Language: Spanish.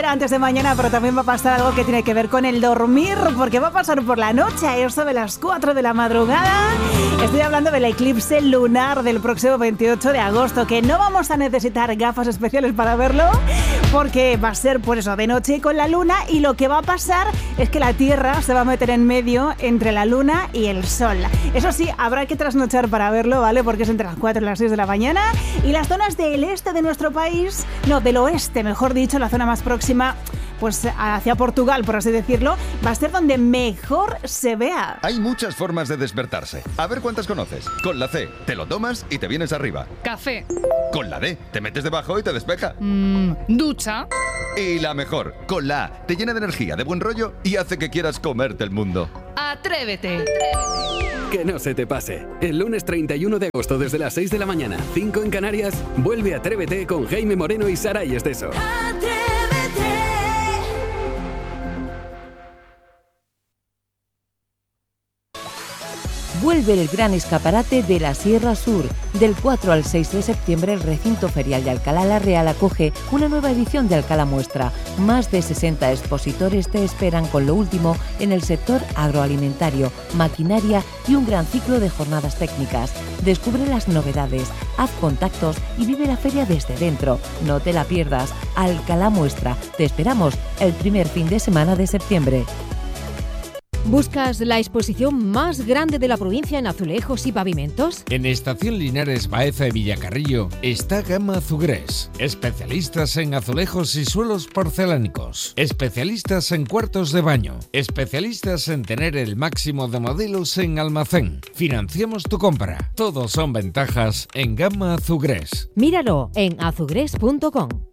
Antes de mañana, pero también va a pasar algo que tiene que ver con el dormir, porque va a pasar por la noche, a eso de las 4 de la madrugada. Estoy hablando del eclipse lunar del próximo 28 de agosto, que no vamos a necesitar gafas especiales para verlo, porque va a ser, pues eso, de noche con la luna, y lo que va a pasar es que la Tierra se va a meter en medio entre la luna y el sol. Eso sí, habrá que trasnochar para verlo, ¿vale? Porque es entre las 4 y las 6 de la mañana, y las zonas del este de nuestro país, no, del oeste, mejor dicho, la zona más próxima, pues hacia Portugal, por así decirlo, va a ser donde mejor se vea. Hay muchas formas de despertarse. A ver cuántas conoces. Con la C, te lo tomas y te vienes arriba. Café. Con la D, te metes debajo y te despeja. Ducha. Y la mejor, con la A, te llena de energía, de buen rollo y hace que quieras comerte el mundo. Atrévete. Que no se te pase. El lunes 31 de agosto desde las 6 de la mañana, 5 en Canarias, vuelve Atrévete con Jaime Moreno y Saray Esteso. Vuelve el gran escaparate de la Sierra Sur. Del 4 al 6 de septiembre, el recinto ferial de Alcalá la Real acoge una nueva edición de Alcalá Muestra. Más de 60 expositores te esperan con lo último en el sector agroalimentario, maquinaria y un gran ciclo de jornadas técnicas. Descubre las novedades, haz contactos y vive la feria desde dentro. No te la pierdas. Alcalá Muestra. Te esperamos el primer fin de semana de septiembre. ¿Buscas la exposición más grande de la provincia en azulejos y pavimentos? En Estación Linares Baeza y Villacarrillo está Gama Azugrés. Especialistas en azulejos y suelos porcelánicos. Especialistas en cuartos de baño. Especialistas en tener el máximo de modelos en almacén. Financiamos tu compra. Todos son ventajas en Gama Azugrés. Míralo en azugrés.com.